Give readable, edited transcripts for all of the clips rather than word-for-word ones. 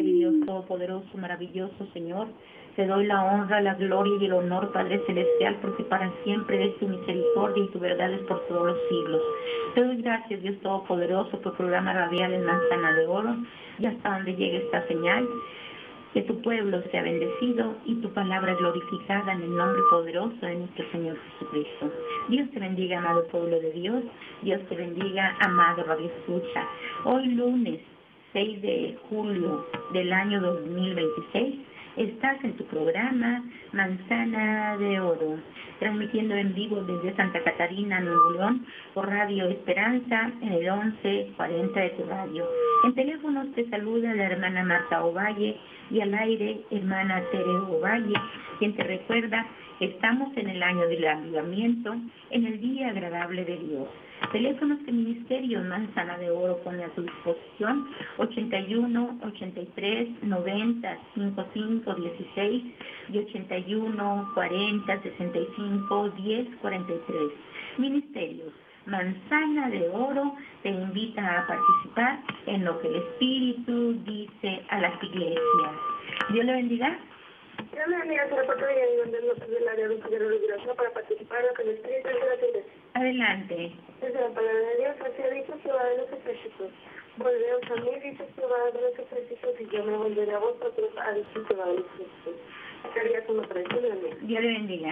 y Dios Todopoderoso, maravilloso Señor. Te doy la honra, la gloria y el honor, Padre Celestial, porque para siempre es tu misericordia y tu verdad es por todos los siglos. Te doy gracias, Dios Todopoderoso, por el programa radial en Manzana de Oro y hasta donde llegue esta señal. Que tu pueblo sea bendecido y tu palabra glorificada en el nombre poderoso de nuestro Señor Jesucristo. Dios te bendiga, amado pueblo de Dios. Dios te bendiga, amado Radio Escucha. Hoy lunes 6 de julio del año 2026, estás en tu programa Manzana de Oro, transmitiendo en vivo desde Santa Catarina, Nuevo León, por Radio Esperanza en el 1140 de tu radio. En teléfonos te saluda la hermana Marta Ovalle y al aire, hermana Tere Ovalle, quien te recuerda que estamos en el año del avivamiento, en el día agradable de Dios. Teléfonos que Ministerio Manzana de Oro pone a tu disposición: 81 83 90 55 16 y 81 40 65 10 43. Ministerios Manzana de Oro te invita a participar en lo que el Espíritu dice a las iglesias. Dios le bendiga. Dios le bendiga, será parte del área de Figueroa para participar en lo que el Espíritu dice a las iglesias. Adelante. Desde la palabra de Dios, así ha dicho Jehová de los ejércitos. Volveos a mí, dice Jehová de los ejércitos, y yo me volveré a vosotros, ha dicho Jehová de los ejércitos. Sería como tradición. Dios le bendiga.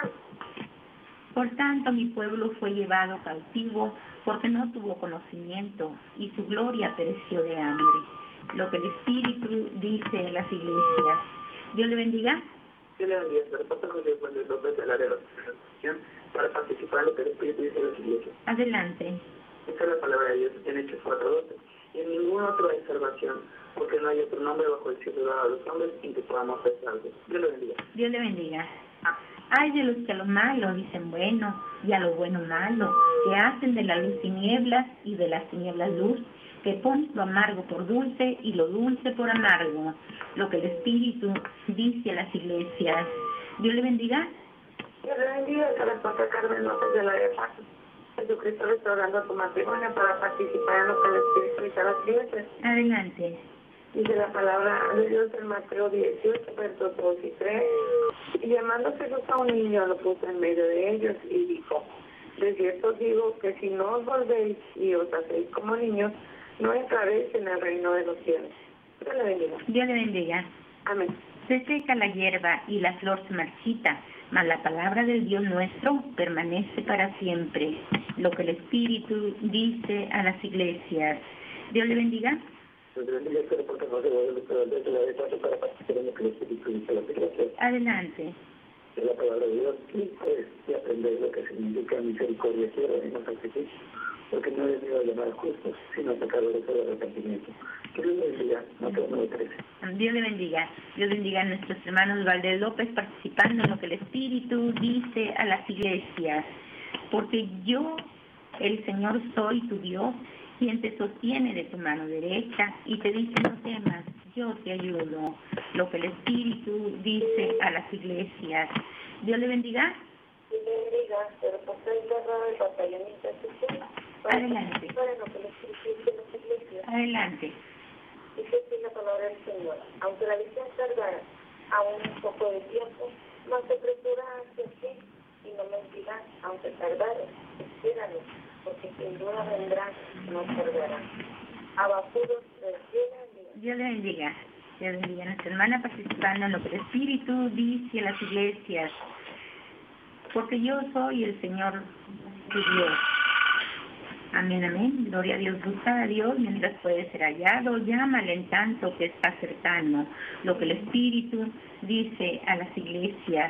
Por tanto, mi pueblo fue llevado cautivo porque no tuvo conocimiento y su gloria pereció de hambre. Lo que el Espíritu dice en las iglesias. Dios le bendiga. Dios le bendiga. Se reparte con Dios cuando el del área de la organización para participar en lo que el Espíritu dice en las iglesias. Adelante. Esta es la palabra de Dios en Hechos 4:12. Y en ningún otro hay salvación, porque no hay otro nombre bajo el cielo dado a los hombres en que podamos ser salvos. Dios le bendiga. Dios le bendiga. Hay de los que a lo malo dicen bueno y a lo bueno malo, que hacen de la luz tinieblas y de las tinieblas luz, que ponen lo amargo por dulce y lo dulce por amargo. Lo que el Espíritu dice a las iglesias. Dios le bendiga. Dios le bendiga, se les pasa Carmen López de la de Paz. Jesucristo restaurando tu matrimonio para participar en lo que el Espíritu dice a las iglesias. Adelante. Dice la palabra de Dios en Mateo 18, versos 2 y 3. Y llamando Jesús a un niño, lo puso en medio de ellos y dijo: de cierto os digo que si no os volvéis y os hacéis como niños, no entraréis en el reino de los cielos. Dios le bendiga. Dios le bendiga. Amén. Se seca la hierba y la flor se marchita, mas la palabra del Dios nuestro permanece para siempre. Lo que el Espíritu dice a las iglesias. Dios le bendiga. Dios le bendiga, se reparte con Dios de la de Paz para participar en lo que el Espíritu dice a las iglesias. Adelante. De la palabra de Dios y aprender lo que significa misericordia quiero en el sacrificio, porque no he venido a llamar justos, sino a pecadores de arrepentimiento. Que Dios le bendiga, Mateo 9:13. Dios le bendiga. Dios bendiga a nuestros hermanos Valdés López participando en lo que el Espíritu dice a las iglesias. Porque yo, el Señor, soy tu Dios, quien te sostiene de tu mano derecha y te dice: no temas, yo te ayudo. Lo que el Espíritu dice a las iglesias. Dios le bendiga. Dios le bendiga, pero por ser cerrado el batallón de intercesión. Adelante. Para lo que el Espíritu dice a las iglesias. Adelante. Dice así la palabra del Señor: aunque la visión tardara aún un poco de tiempo, no se apresura hacia ti y no mentirá, aunque tardare, espéralo, porque sin duda vendrá, no tardará. Habacuc 3:10. Dios le bendiga. Dios bendiga a nuestra hermana participando en lo que el Espíritu dice a las iglesias. Porque yo soy el Señor tu Dios. Amén, amén. Gloria a Dios. Busca a Dios mientras puede ser hallado. Llámale en tanto que está cercano. Lo que el Espíritu dice a las iglesias.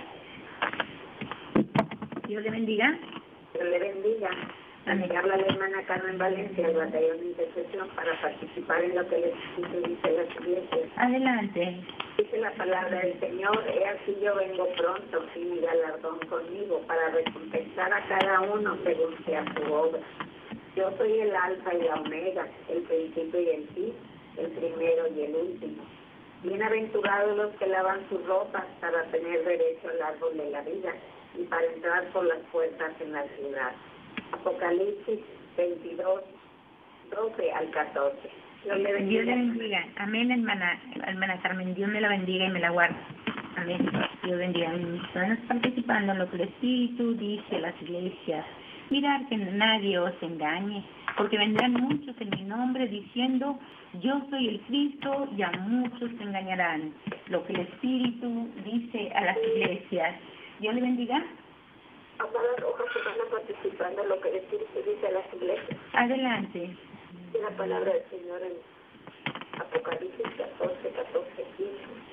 Dios le bendiga. Dios le bendiga. Amén. Habla la hermana Carmen Valencia, el batallón de intercesión, para participar en lo que el Espíritu dice a las iglesias. Adelante. Dice la palabra del Señor: he aquí yo vengo pronto, y mi galardón conmigo, para recompensar a cada uno según sea su obra. Yo soy el alfa y la omega, el principio y el fin, el primero y el último. Bienaventurados los que lavan sus ropas para tener derecho al árbol de la vida y para entrar por las puertas en la ciudad. Apocalipsis 22, 12 al 14. Dios le bendiga. Dios le bendiga. Amén, hermana Carmen. Dios me la bendiga y me la guarde. Amén. Dios bendiga. Estamos participando en lo que el Espíritu dice a las iglesias. Mirar que nadie os engañe, porque vendrán muchos en mi nombre diciendo, yo soy el Cristo, y a muchos se engañarán. Lo que el Espíritu dice a las iglesias. Dios le bendiga. Amadas hojas que van a participar en lo que el Espíritu dice a las iglesias. Adelante. La palabra del Señor en Apocalipsis 14:15.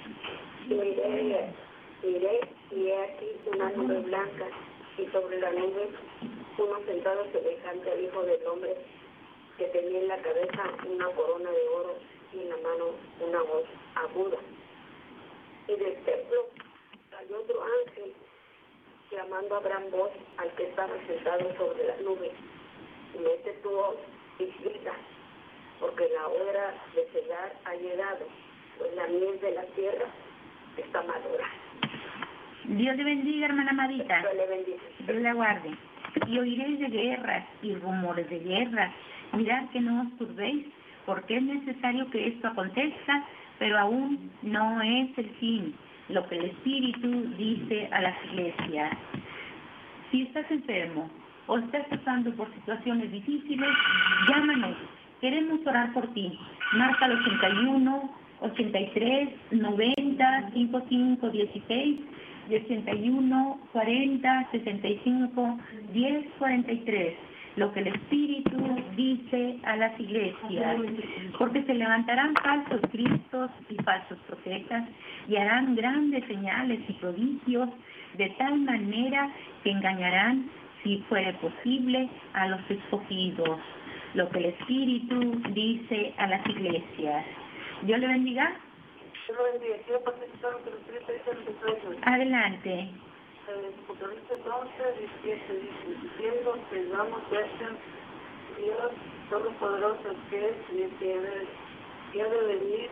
Miré y he aquí una nube blanca, y sobre la nube uno sentado semejante al Hijo del Hombre, que tenía en la cabeza una corona de oro y en la mano una voz aguda. Y del templo salió otro ángel, clamando a gran voz al que estaba sentado sobre la nube: mete tu voz y grita, porque la hora de cegar ha llegado, pues la miel de la tierra está madura. Dios le bendiga, hermana Amadita. Dios le bendiga. Dios la guarde. Y oiréis de guerras y rumores de guerras. Mirad que no os turbéis, porque es necesario que esto acontezca, pero aún no es el fin. Lo que el Espíritu dice a las iglesias. Si estás enfermo o estás pasando por situaciones difíciles, llámanos. Queremos orar por ti. Marca el 81 83 90 55 16 y 81 40 65 10 43. Lo que el Espíritu dice a las iglesias, porque se levantarán falsos cristos y falsos profetas y harán grandes señales y prodigios, de tal manera que engañarán, si fuere posible, a los escogidos. Lo que el Espíritu dice a las iglesias. Dios le bendiga. Dios le bendiga. Quiero participar en lo que el Espíritu dice a los iglesias. Adelante. Apocalipsis 11:17 dice, diciendo que damos gracias a Dios Todopoderoso, que es y que ha de venir,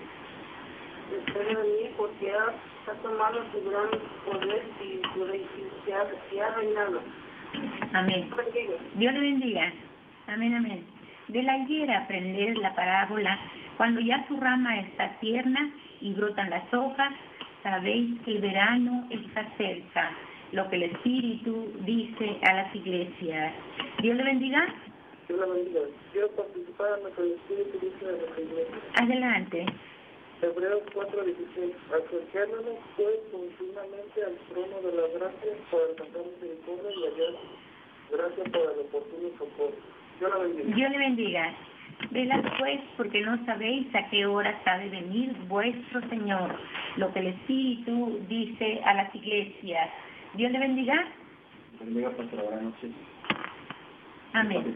porque ha tomado su gran poder y ha reinado. Amén. Dios le bendiga. Amén, amén. De la higuera aprender la parábola. Cuando ya su rama está tierna y brotan las hojas, sabéis que el verano está cerca. Lo que el Espíritu dice a las iglesias. Dios le bendiga. Dios la bendiga. Quiero participar en lo que el Espíritu dice a las iglesias. Adelante. Hebreos 4:16. Acerquémonos pues continuamente al trono de la gracia para alcanzar misericordia y hallar gracia para el oportuno socorro. Dios la bendiga. Dios le bendiga. Velad pues, porque no sabéis a qué hora ha de venir vuestro Señor. Lo que el Espíritu dice a las iglesias. Dios le bendiga. Bendiga, pastora, buenas noches. Amén.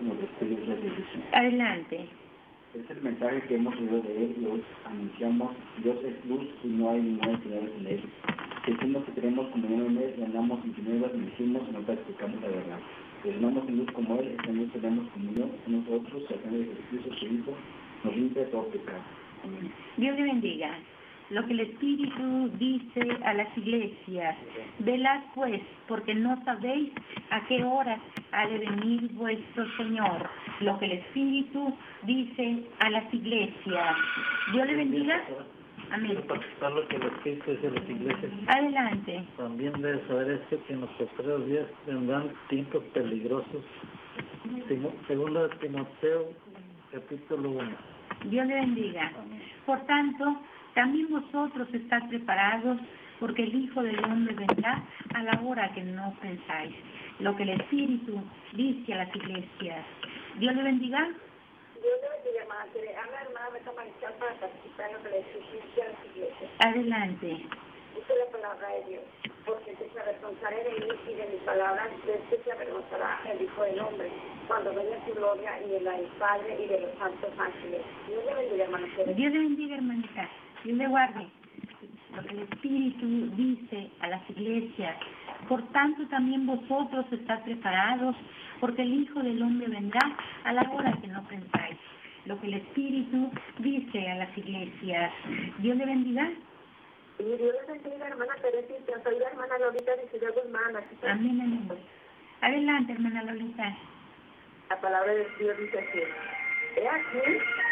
Adelante. Es el mensaje que hemos oído de él y hoy anunciamos: Dios es luz y no hay ninguna tinieblas en él. Decimos que tenemos comunión en él y andamos en tinieblas, mentimos y no practicamos la verdad. Si andamos en luz como él, también tenemos comunión con nosotros, y a través de Jesucristo su Hijo nos limpia de todo pecado. Amén. Dios le bendiga. Lo que el Espíritu dice a las iglesias. Velad pues, porque no sabéis a qué hora ha de venir vuestro Señor. Lo que el Espíritu dice a las iglesias. Dios le bendiga. Amén. Quiero participar lo que el Espíritu dice a las iglesias. Adelante. También debes saber esto, que en los postreros días vendrán tiempos peligrosos. Segunda de Timoteo, capítulo 1. Dios le bendiga. Por tanto, también vosotros estad preparados, porque el Hijo del Hombre vendrá a la hora que no pensáis. Lo que el Espíritu dice a las iglesias. Dios le bendiga. Dios le bendiga, madre. Ama, hermana, me toma Mariscal para participar en lo que le dice a las iglesias. Adelante. Dice la palabra de Dios, porque se avergonzará de mí y de mis palabras, de este se avergonzará el Hijo del Hombre, cuando venga su gloria y de la del Padre y de los santos ángeles. Dios le bendiga, hermano. Dios le bendiga, hermanita. Dios le guarde. Lo que el Espíritu dice a las iglesias. Por tanto, también vosotros estad preparados, porque el Hijo del Hombre vendrá a la hora que no pensáis. Lo que el Espíritu dice a las iglesias. Dios le bendiga. Y Dios les bendiga, hermana Teresita. Soy la hermana Lolita de Ciudad Guzmán. Amén, amén. Adelante, hermana Lolita. La palabra de Dios dice así: he aquí,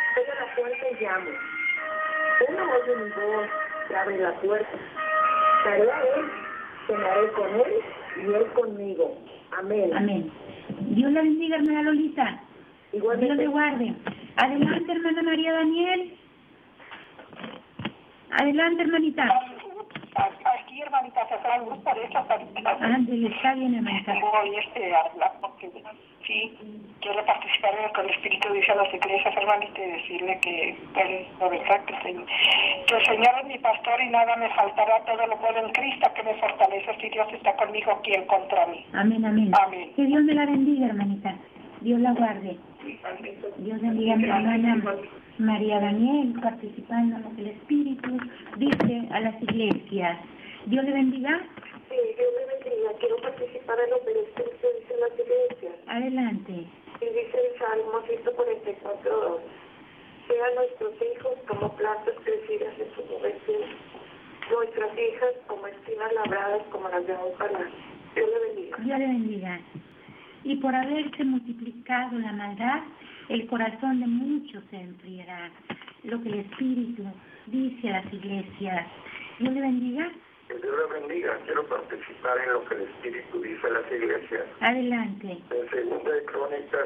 Estoy a la puerta y llamo. Uno oye mi voz, se abre la puerta. Estaré a él, cenaré con él y él conmigo. Amén. Amén. Dios la bendiga, hermana Lolita. Igualmente. Dios le guarde. Adelante, hermana María Daniel. Adelante, hermanita. Aquí, hermanita, se fue luz por esa participación. Ándale, está bien, hermanita. Voy a hablar porque sí, quiero participar en lo que el Espíritu dice a las iglesias, hermanita, y decirle que lo verdad que el Señor es mi pastor y nada me faltará, todo lo puedo en Cristo que me fortalece. Si Dios está conmigo, ¿quién contra mí? Amén, amén. Amén. Que Dios me la bendiga, hermanita. Dios la guarde. Dios bendiga a mi hermana María Daniel, participando en lo que el Espíritu dice a las iglesias. Dios le bendiga. Sí, Dios le bendiga. Quiero participar en lo que el Espíritu dice en las iglesias. Adelante. Y dice el Salmo 144:2. Sean nuestros hijos como plantas crecidas en su juventud, nuestras hijas como espinas labradas como las de un panal. Dios le bendiga. Dios le bendiga. Y por haberse multiplicado la maldad, el corazón de muchos se enfriará. Lo que el Espíritu dice a las iglesias. Dios le bendiga. Que Dios le bendiga. Quiero participar en lo que el Espíritu dice a las iglesias. Adelante. En 2 de Crónicas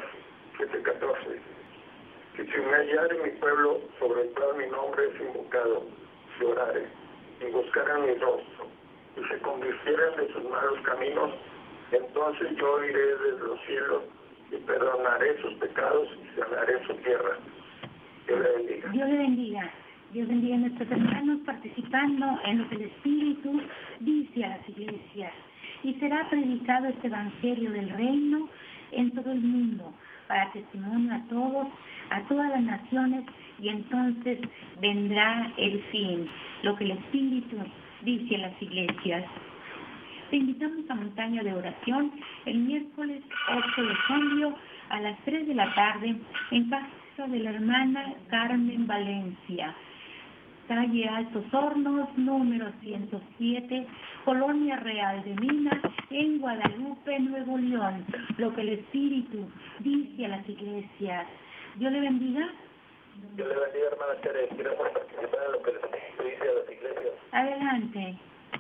7:14. Que si me hallare mi pueblo, sobre el cual mi nombre es invocado, si orare, y buscaran mi rostro, y se convirtieran de sus malos caminos, entonces yo iré desde los cielos y perdonaré sus pecados y sanaré su tierra. Dios le bendiga. Dios le bendiga. Dios bendiga a nuestros hermanos participando en lo que el Espíritu dice a las iglesias. Y será predicado este Evangelio del Reino en todo el mundo, para testimonio a todas las naciones, y entonces vendrá el fin, lo que el Espíritu dice a las iglesias. Te invitamos a Montaña de Oración el miércoles 8 de julio a las 3 de la tarde en casa de la hermana Carmen Valencia, calle Altos Hornos, número 107, Colonia Real de Minas, en Guadalupe, Nuevo León. Lo que el Espíritu dice a las iglesias. Dios le bendiga. Dios le bendiga, hermana Tere. Queremos participar en lo que el Espíritu dice a las iglesias. Adelante.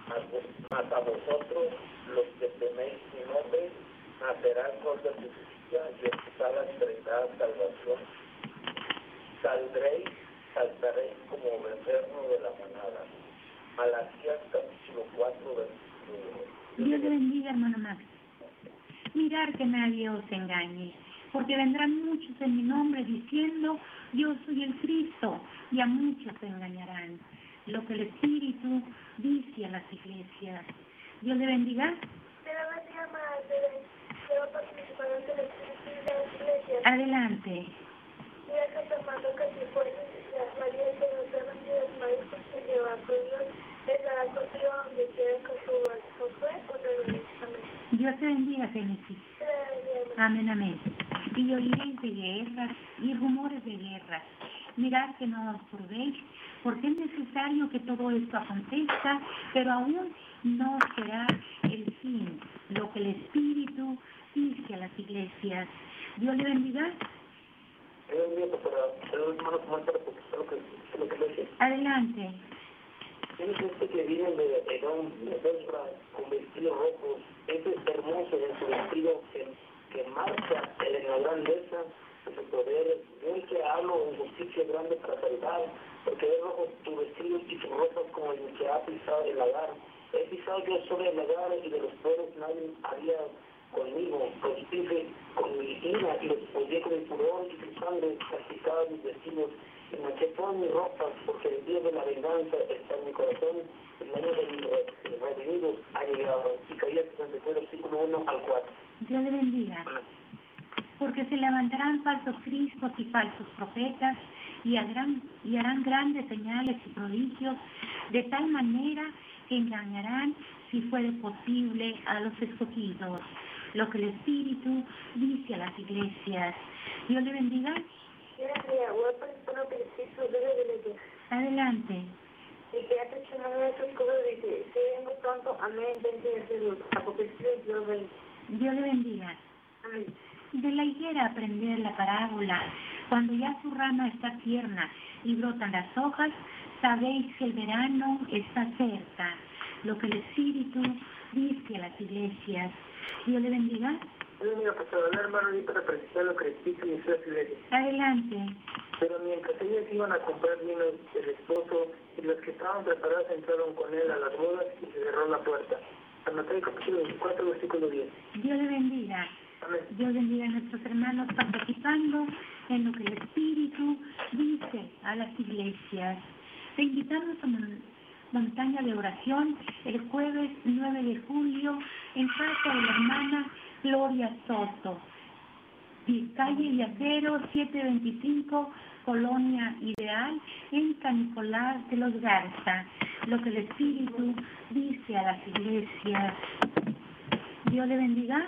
Mas a vosotros, los que teméis mi nombre, nacerá con de justicia y espada traerá salvación. Saltaréis como becerro de la manada. Malaquías capítulo 4, versículo 1. Dios le bendiga, hermano Max. Mirar que nadie os engañe, porque vendrán muchos en mi nombre diciendo, yo soy el Cristo, y a muchos se engañarán. Lo que el Espíritu dice a las iglesias. Dios le bendiga. Quiero participar en el Espíritu de las iglesias. Adelante. Mira que tomando que si fueres valiente, no te vendidas maestros que llevan con Dios, les dará contigo donde quiera que subas. Josué, amén. Dios te bendiga, Génesis. Amén, amén. Y oiréis de guerras y rumores de guerras. Mirad que no os turbéis, porque es necesario que todo esto acontezca, pero aún no será el fin, lo que el Espíritu dice a las iglesias. Dios le bendiga. Adelante. Tienes que viene de Edom, de Bezra, con vestidos rojos. Ese es hermoso en su vestido que marcha en la grandeza de su poder. Yo el que hablo en justicia grande para salvar, porque es rojo tu vestido y tus ropas como el que ha pisado el lagar. He pisado yo sobre el lagar y de los pueblos nadie había conmigo. Los hice con mi ira y los odié con mi furor y su sangre salpicaba mis vestidos. Y manché todas mis ropas, porque el día de la venganza está en mi corazón, el año de mis redimidos ha llegado. Isaías 63, versículo 1 al 4. Dios le bendiga. Porque se levantarán falsos cristos y falsos profetas y harán grandes señales y prodigios, de tal manera que engañarán, si fuere posible, a los escogidos. Lo que el Espíritu dice a las iglesias. Dios le bendiga. Adelante. Y que ha mencionado esas cosas, dice, si vengo pronto, amén, bendito Apocalipsis, Dios bendiga. Dios le bendiga. Amén. De la higuera aprender la parábola, Cuando ya su rama está tierna y brotan las hojas, sabéis que el verano está cerca. Lo que el Espíritu dice a las iglesias. Dios le bendiga. Mira, pastor, hermano, y para precisar lo que el Espíritu dice a las iglesias. Adelante. Pero mientras ellas iban a comprar vino del esposo, y los que estaban preparados entraron con él a las bodas y se cerró la puerta. San Mateo capítulo 24, versículo 10. Dios le bendiga. Amén. Dios bendiga a nuestros hermanos participando en lo que el Espíritu dice a las iglesias. Te invitamos a montaña de oración el jueves 9 de julio en casa de la hermana Gloria Soto. Calle Viajero 725, Colonia Ideal, en San Nicolás de los Garza. Lo que el Espíritu dice a las iglesias. Dios le bendiga.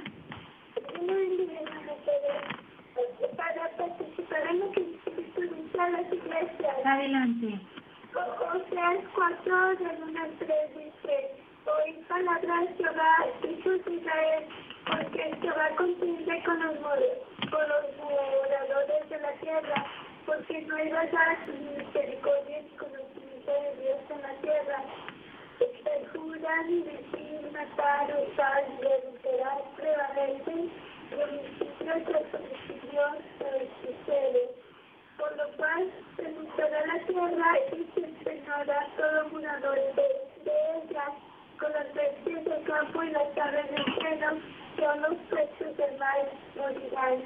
Para participar en lo que el Espíritu dice a las iglesias. Adelante. Oseas 4, del 1 al 3 dice: oíd palabras Jehová, hijos de Israel, porque Jehová contende con los moradores de la tierra, porque no hay basada sus misericordias y conocimiento de Dios en la tierra. Perjuran y decir, matar, usar y adulterar prevalecen, y homicidios tras homicidios sucede. Por lo cual se inundará la tierra y se empeñará todo morador de ella, con las bestias del campo y las aves del cielo, todos los peces del mar morirán.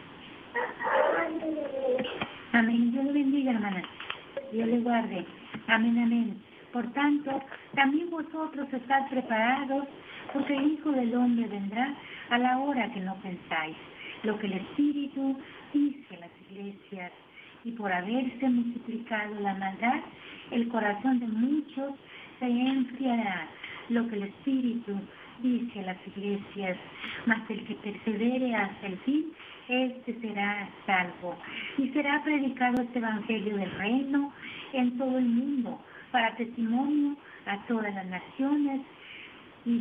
Amén. Dios le bendiga, hermana. Dios le guarde. Amén, amén. Por tanto, también vosotros estad preparados, porque el Hijo del Hombre vendrá a la hora que no pensáis. Lo que el Espíritu dice a las iglesias. Y por haberse multiplicado la maldad, el corazón de muchos se enfriará. Lo que el Espíritu dice a las iglesias. Mas el que persevere hasta el fin, este será salvo. Y será predicado este evangelio del reino en todo el mundo, para testimonio a todas las naciones, y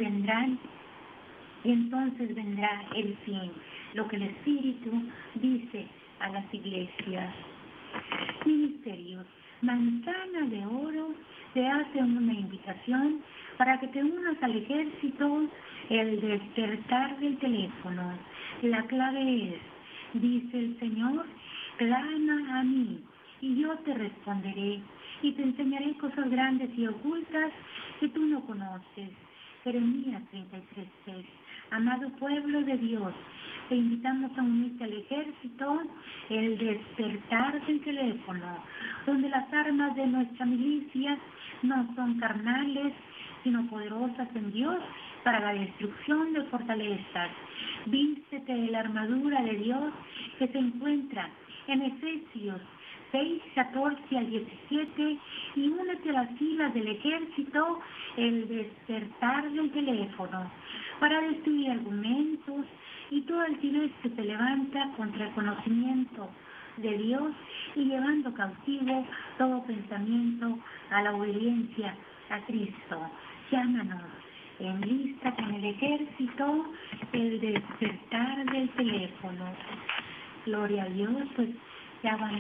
entonces vendrá el fin. Lo que el Espíritu dice a las iglesias. Ministerios. Manzana de Oro te hace una invitación para que te unas al ejército, el despertar del teléfono. La clave es, dice el Señor, clama a mí y yo te responderé y te enseñaré cosas grandes y ocultas que tú no conoces. Jeremías 33:6. Amado pueblo de Dios, te invitamos a unirte al ejército, el despertar del teléfono, donde las armas de nuestra milicia no son carnales, sino poderosas en Dios para la destrucción de fortalezas. Vístete de la armadura de Dios que se encuentra en Efesios 6, 14 al 17, y únete a las filas del ejército, el despertar del teléfono, para destruir argumentos y todo altivez que se levanta contra el conocimiento de Dios y llevando cautivo todo pensamiento a la obediencia a Cristo. Llámanos, enlista con el ejército, el despertar del teléfono. Gloria a Dios. Pues ya vamos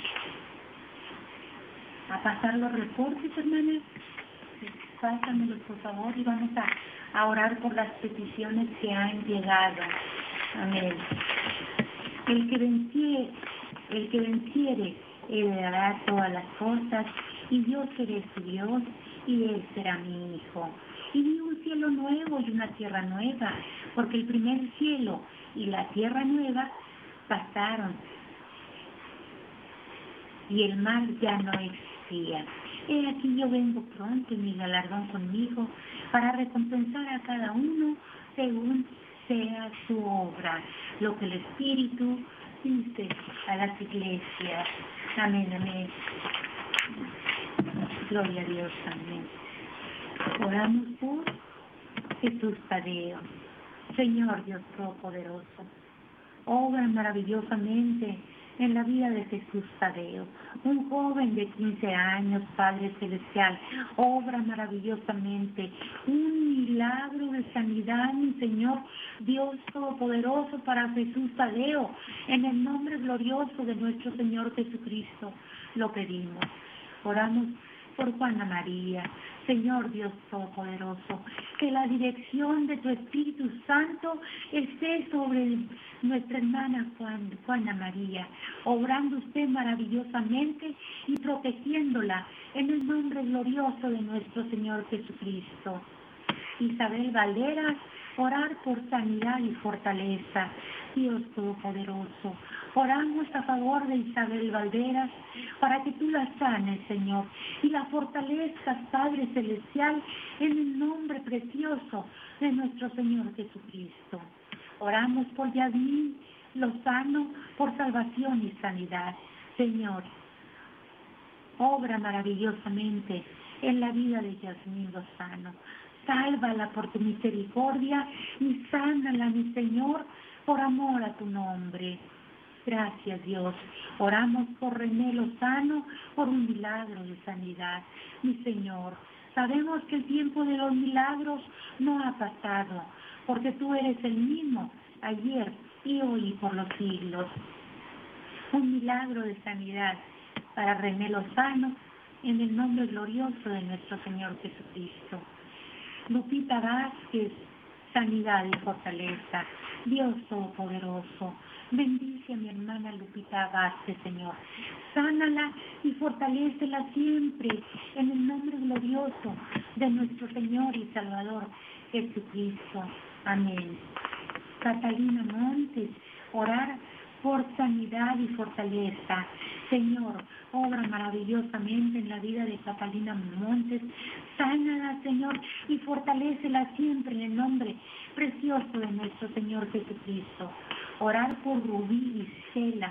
a pasar los reportes, hermanas. Pásamelos, por favor, y vamos a orar por las peticiones que han llegado. Amén. El que venciere heredará todas las cosas, y yo seré su Dios, y él será mi hijo. Y vi un cielo nuevo y una tierra nueva, porque el primer cielo y la tierra nueva pasaron, y el mar ya no existía. He aquí yo vengo pronto y mi galardón conmigo, para recompensar a cada uno según sea su obra. Lo que el Espíritu dice a las iglesias. Amén, amén. Gloria a Dios, amén. Oramos por Jesús Tadeo. Señor Dios Todopoderoso, obra maravillosamente en la vida de Jesús Tadeo, un joven de 15 años, Padre Celestial, obra maravillosamente, un milagro de sanidad, mi Señor, Dios Todopoderoso, para Jesús Tadeo, en el nombre glorioso de nuestro Señor Jesucristo, lo pedimos. Oramos por Juana María, Señor Dios Todopoderoso, que la dirección de tu Espíritu Santo esté sobre nuestra hermana Juana María, obrando usted maravillosamente y protegiéndola en el nombre glorioso de nuestro Señor Jesucristo. Isabel Valderas, orar por sanidad y fortaleza. Dios Todopoderoso, oramos a favor de Isabel Valderas para que tú la sanes, Señor, y la fortalezcas, Padre Celestial, en el nombre precioso de nuestro Señor Jesucristo. Oramos por Yasmín Lozano, por salvación y sanidad. Señor, obra maravillosamente en la vida de Yasmín Lozano. Sálvala por tu misericordia y sánala, mi Señor, por amor a tu nombre. Gracias, Dios. Oramos por René Lozano, por un milagro de sanidad. Mi Señor, sabemos que el tiempo de los milagros no ha pasado, porque tú eres el mismo, ayer y hoy y por los siglos. Un milagro de sanidad para René Lozano, en el nombre glorioso de nuestro Señor Jesucristo. Lupita Vázquez, sanidad y fortaleza. Dios Todopoderoso, bendice a mi hermana Lupita Vázquez, Señor. Sánala y fortalécela siempre en el nombre glorioso de nuestro Señor y Salvador Jesucristo. Amén. Catalina Montes, orar por sanidad y fortaleza. Señor, obra maravillosamente en la vida de Catalina Montes. Sánala, Señor, y fortalécela siempre en el nombre precioso de nuestro Señor Jesucristo. Orar por Rubí Isela,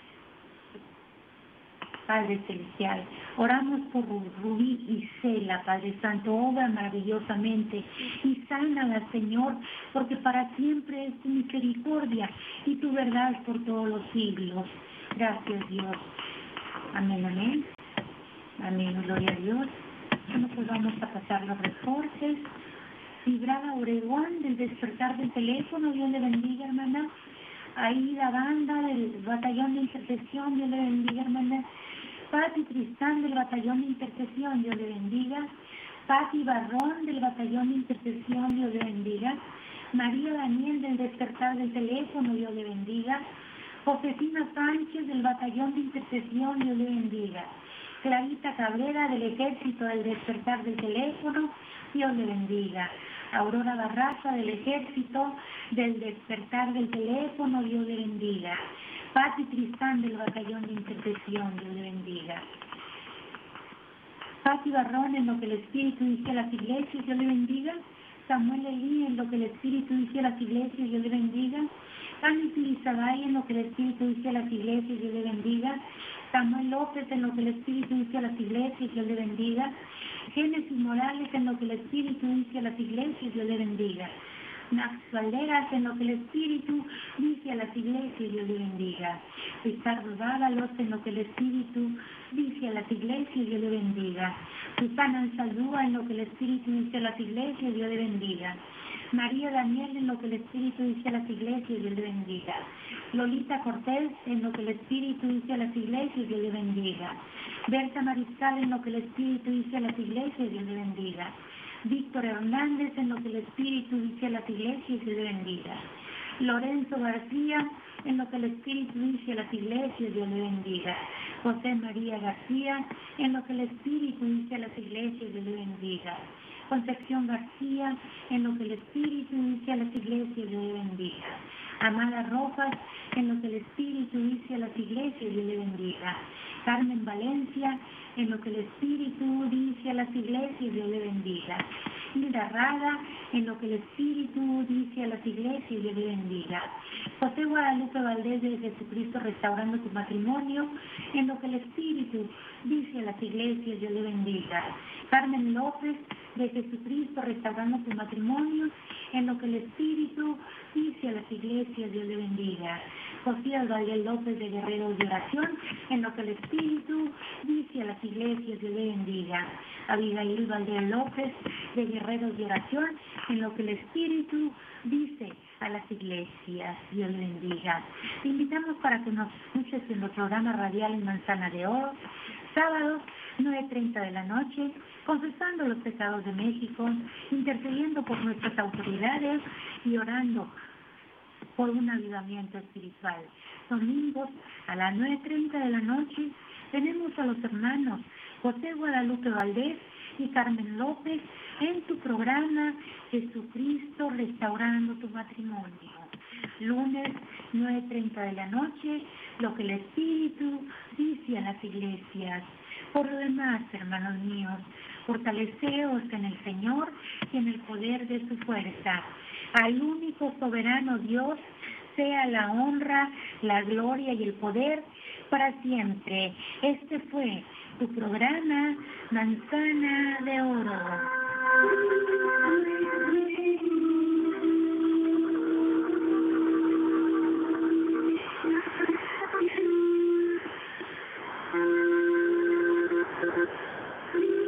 Padre Celestial. Oramos por Rubí Isela, Padre Santo, obra maravillosamente y sánala, Señor, porque para siempre es tu misericordia y tu verdad por todos los siglos. Gracias, Dios. Amén, amén. Amén, gloria a Dios. Nosotros vamos a pasar los reportes. Vibrada Oregón, del despertar del teléfono, Dios le bendiga, hermana. Aida Banda, del batallón de intercesión, Dios le bendiga, hermana. Pati Tristán, del batallón de intercesión, Dios le bendiga. Pati Barrón, del batallón de intercesión, Dios le bendiga. María Daniel, del despertar del teléfono, Dios le bendiga. Josefina Sánchez, del batallón de intercesión, Dios le bendiga. Clarita Cabrera, del ejército del despertar del teléfono, Dios le bendiga. Aurora Barraza, del ejército del despertar del teléfono, Dios le bendiga. Pati Tristán, del batallón de intercesión, Dios le bendiga. Pati Barrón, en lo que el Espíritu dice a las iglesias, Dios le bendiga. Samuel Elí, en lo que el Espíritu dice a las iglesias, Dios le bendiga. Fanny Pirizabay, en lo que el Espíritu dice a las iglesias, Dios le bendiga. Samuel López, en lo que el Espíritu dice a las iglesias, Dios le bendiga. Génesis Morales, en lo que el Espíritu dice a las iglesias, Dios le bendiga. Max Valderas, en lo que el Espíritu dice a las iglesias, Dios le bendiga. Ricardo Dávalos, en lo que el Espíritu dice a las iglesias, Dios le bendiga. Susana Anzaldúa, en lo que el Espíritu dice a las iglesias, Dios le bendiga. María Daniel, en lo que el Espíritu dice a las iglesias, Dios le bendiga. Lolita Cortés, en lo que el Espíritu dice a las iglesias, Dios le bendiga. Berta Mariscal, en lo que el Espíritu dice a las iglesias, Dios le bendiga. Víctor Hernández, en lo que el Espíritu dice a las iglesias, Dios le bendiga. Lorenzo García, en lo que el Espíritu dice a las iglesias, Dios le bendiga. José María García, en lo que el Espíritu dice a las iglesias, Dios le bendiga. Concepción García, en lo que el Espíritu dice a las iglesias, Dios le bendiga. Amada Rojas, en lo que el Espíritu dice a las iglesias, Dios le bendiga. Carmen Valencia, en lo que el Espíritu dice a las iglesias, Dios le bendiga. Hilda Rada, en lo que el Espíritu dice a las iglesias, Dios le bendiga. José Guadalupe Valdés de Jesucristo Restaurando tu Matrimonio, en lo que el Espíritu dice a las iglesias, Dios le bendiga. Carmen López, de Jesucristo restaurando tu matrimonio, en lo que el Espíritu dice a las iglesias, Dios le bendiga. José Valdés López, de Guerreros de Oración, en lo que el Espíritu dice a las iglesias, Dios le bendiga. Abigail Valdés López, de Guerreros de Oración, en lo que el Espíritu dice a las iglesias, Dios le bendiga. Te invitamos para que nos escuches en nuestro programa radial en Manzana de Oro, sábados 9:30 de la noche, confesando los pecados de México, intercediendo por nuestras autoridades y orando por un avivamiento espiritual. Domingos a las 9:30 de la noche tenemos a los hermanos José Guadalupe Valdés y Carmen López en tu programa Jesucristo restaurando tu matrimonio. Lunes 9:30 de la noche, lo que el Espíritu dice a las iglesias. Por lo demás, hermanos míos, fortaleceos en el Señor y en el poder de su fuerza. Al único soberano Dios sea la honra, la gloria y el poder para siempre. Este fue tu programa Manzana de Oro.